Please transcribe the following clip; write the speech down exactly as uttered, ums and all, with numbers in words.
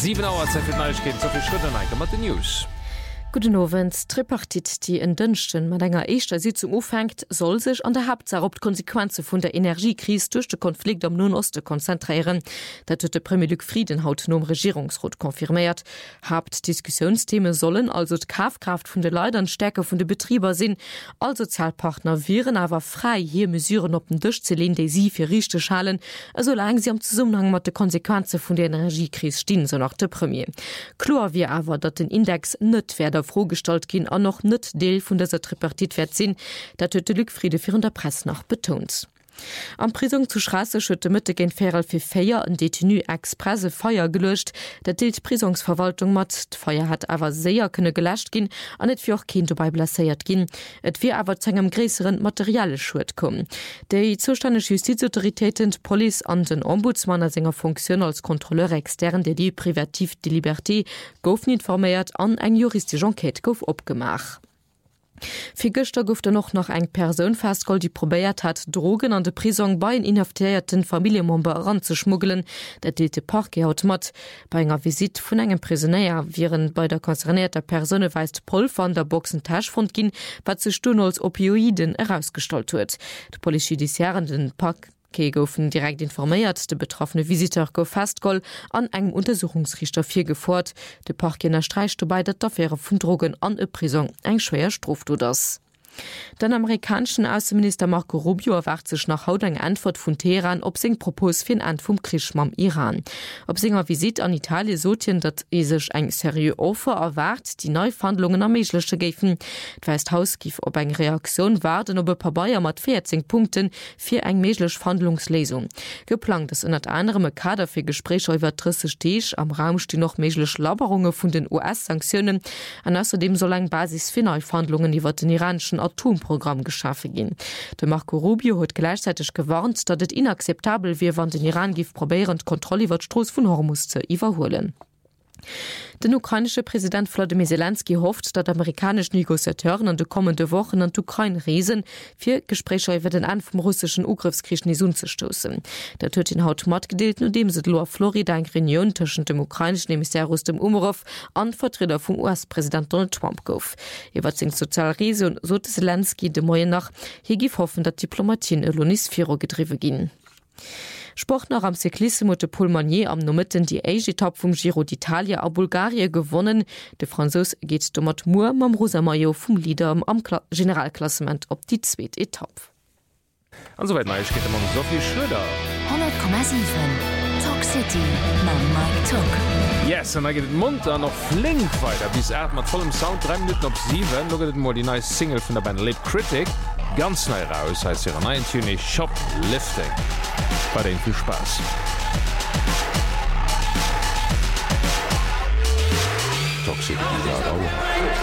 sieben Uhr Zeit für Neuigkeiten, so viel Schritte rein mit den News. Guten Abend. Tripartit, die in Dünchten mit einer echter Sitzung aufhängt, soll sich an der Hauptsache auf die Konsequenzen von der Energiekrise durch den Konflikt am Nahen Osten konzentrieren. Das hat der Premier Luc Frieden heute im Regierungsrat konfirmiert. Hauptdiskussionsthemen sollen also die Kaufkraft von den Leuten stärker von den Betrieben sein. Alle Sozialpartner wären aber frei, hier Mesuren auf den Tisch zu legen, die sie für richtig halten, solange sie im Zusammenhang mit den Konsequenzen von der Energiekrise stehen, so nach der Premier. Klar wir aber, dass den Index nicht werden vorgestellt gehen an noch net Deel vun der Tripartit werd sinn, dat huet de Lückfriede fir der Presse nach betont. Am Prisung zu Straße schütte Mitte gen Ferel fir Feier en Detenu expresse Feuer gelöscht, dat deelt Prisungsverwaltung mat. Feuer hat awer séier kënne gelächt gin, an net fir och kind dabei blesséiert gin. Et wie awer zu engem gräseren materielle Schuld kom. Dei zuständige Justizautoritäten, Poli an den Ombudsmann als enger Funktion als Kontrolleur extern, der die Privativ de Liberté goufen informéiert an eng juristische Enquete gouf opgemach. Fi Göster gouffte noch noch eng Person festgold, die probéiert hat, Drogen an de Prison bei en inhaftierten Familienmember ranzuschmuggeln, dat deete Parke haut mat. Bei enger Visit vun engem Prisonnéier viren bei der konzernierter Persone weist Pulver an der Boxentaschfund gin, wat ze Stun als Opioiden herausgestalt huet. De Polizeijudiziaren den Park goufen direkt informéiert, de betroffene Visiteur gouf festgoll an engem Untersuchungsrichter fir gefordert. De Parkener streicht dabei, dat d'Affäre vun Drogen an e Prison eng schwer Stroft du das. Den amerikanischen Außenminister Marco Rubio erwartet sich nach haut eng Antwort vun Teheran op seg Propos fir End vum Krisch mam Iran. Op senger Visit an Italien sotien, dat e sech eng serieux Offer erwart, die Neuverhandlungen am meeslechte géfen. D'weist Haus gif op eng Reaktion warten op e paar Bayer mat vierzehn Punkten fir eng meeslech Verhandlungslesung. Geplant is ënnert anderem e Kader fir Gespräche iwwer drisse Steech, am Raum stehen noch meeslech Laberungen vun den U S-Sanktionen, an außerdem soll eng Basis fir Neuverhandlungen iwwer den iranischen Atomprogramm geschaffen gin. De Marco Rubio huet gleichzeitig gewarnt, dat et inakzeptabel wie wann den Iran gif probieren Kontrolle iwwer d'Stroos vun Hormuz ze iwwerholen. Den ukrainische Präsident Volodymyr Zelensky hofft, dat amerikanische Negoziateuren an de kommende Wochen an d'Ukraine reisen, fir Gespräche iwwer den an vom russischen Ugriffskrieg nisun zu stoßen. Der huet ihn haut mat gedeelt, no dem se lo Florida eng Reunion tschen dem ukrainischen Emissar Rustem Umerov an Vertreter vom U S-Präsident Donald Trump gouf. Iwer zing Sozialrise und so Zelensky de Moie nach, hier gif hoffen, dat Diplomatien e Lonisfiro gedriwe gin. Sport nach am Cyclissimo de Poulmanier am Nomitten die Age-Etappe vom Giro d'Italia a Bulgarien gewonnen. De Franzos geht Domat Moore mam Rosa-Maillot vom Leader am Kla- Generalklassement op die zweite Etappe. Und soweit mal, ich geht immer Sophie Schröder. hundert Komma sieben Talk City, man Mike Talk. Yes, und dann geht es munter noch flink weiter, bis er mit vollem Sound, drei Minuten ab sieben, noch geht es mal die neue Single von der Band Lip Critic, ganz neu raus, heißt ihre neue Tune Shoplifting. Bei denen viel Spaß. Toxic,